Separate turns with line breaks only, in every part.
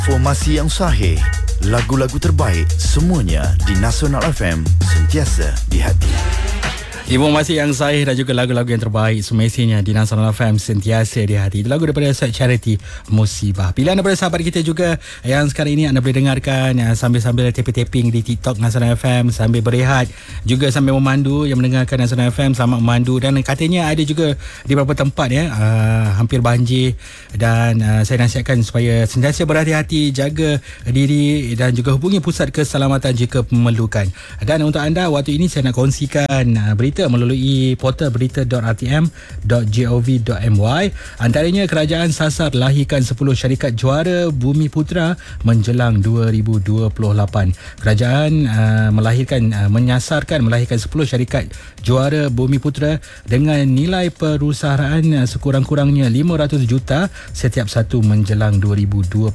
Informasi yang sahih, lagu-lagu terbaik, semuanya di Nasional FM, sentiasa di hati.
Informasi yang sahih dan juga lagu-lagu yang terbaik semestinya di Nasional FM sentiasa di hati. Itu lagu daripada Set Charity Musibah. Pilihan daripada sahabat kita juga yang sekarang ini anda boleh dengarkan sambil-sambil tapping-tapping di TikTok Nasional FM, sambil berehat, juga sambil memandu yang mendengarkan Nasional FM, selamat memandu. Dan katanya ada juga di beberapa tempat hampir banjir, dan saya nasihatkan supaya sentiasa berhati-hati, jaga diri dan juga hubungi pusat keselamatan jika memerlukan. Dan untuk anda, waktu ini saya nak kongsikan berita melalui portal berita.rtm.gov.my. Antaranya, kerajaan sasar lahirkan 10 syarikat juara Bumi Putra menjelang 2028. Kerajaan menyasarkan melahirkan 10 syarikat juara Bumi Putra dengan nilai perusahaan sekurang-kurangnya 500 juta setiap satu menjelang 2028.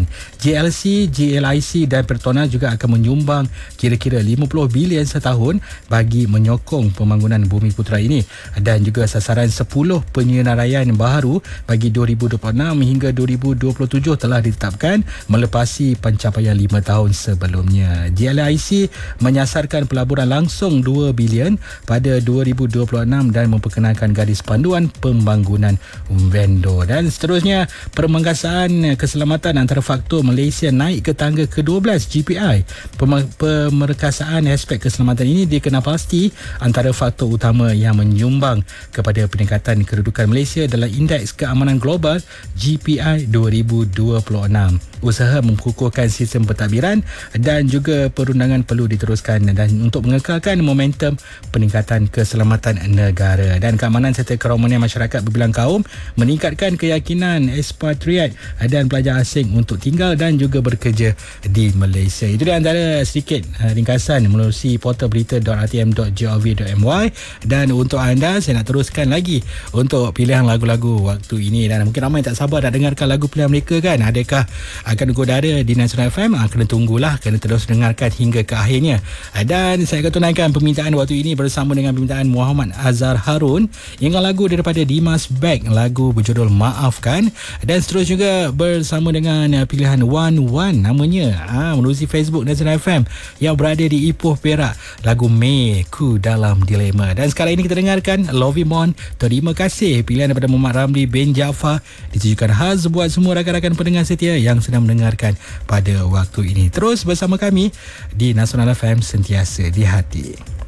JLC, GLIC dan Pertona juga akan menyumbang kira-kira 50 bilion setahun bagi menyokong pembangunan Bumi Putra ini, dan juga sasaran 10 penyelenggaraan baharu bagi 2026 hingga 2027 telah ditetapkan melepasi pencapaian 5 tahun sebelumnya. GLIC menyasarkan pelaburan langsung 2 bilion pada 2026 dan memperkenalkan garis panduan pembangunan vendor. Dan seterusnya, permengkasaan keselamatan antara faktor Malaysia naik ke tangga ke-12 GPI. Pemerkasaan aspek keselamatan ini dikenal pasti antara faktor utama yang menyumbang kepada peningkatan kedudukan Malaysia dalam Indeks Keamanan Global GPI 2026. Usaha mengukuhkan sistem pentadbiran dan juga perundangan perlu diteruskan dan untuk mengekalkan momentum peningkatan keselamatan negara. Dan keamanan serta kerohanian masyarakat berbilang kaum meningkatkan keyakinan ekspatriat dan pelajar asing untuk tinggal dan juga bekerja di Malaysia. Itu antara sedikit ringkasan melalui portal berita.rtm.gov.my. Dan untuk anda, saya nak teruskan lagi untuk pilihan lagu-lagu waktu ini. Dan mungkin ramai tak sabar nak dengarkan lagu pilihan mereka kan. Adakah akan udara di Nasional FM? Kena tunggulah, kena terus dengarkan hingga ke akhirnya. Dan saya akan tunaikan permintaan waktu ini bersama dengan permintaan Muhammad Azhar Harun. Ingat lagu daripada Dimas Beck, lagu berjudul Maafkan. Dan seterusnya juga bersama dengan pilihan Wan Wan namanya, melalui Facebook Nasional FM yang berada di Ipoh, Perak, lagu Mei Ku Dalam Dilema. Dan sekarang ini kita dengarkan Lovey Mon, Terima Kasih, pilihan daripada Muhammad Ramli bin Jaafar, ditujukan khas buat semua rakan-rakan pendengar setia yang sedang mendengarkan pada waktu ini. Terus bersama kami di Nasional FM, sentiasa di hati.